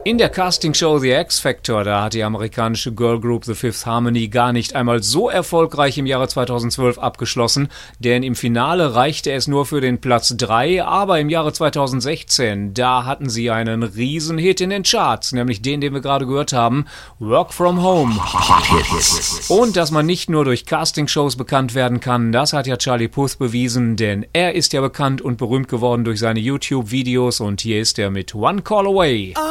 In der Castingshow The X Factor, da hat die amerikanische Girlgroup The Fifth Harmony gar nicht einmal so erfolgreich im Jahre 2012 abgeschlossen, denn im Finale reichte es nur für den Platz 3, aber im Jahre 2016, da hatten sie einen Riesenhit in den Charts, nämlich den wir gerade gehört haben, Work From Home. Und dass man nicht nur durch Castingshows bekannt werden kann, das hat ja Charlie Puth bewiesen, denn er ist ja bekannt und berühmt geworden durch seine YouTube-Videos und hier ist er mit One Call Away.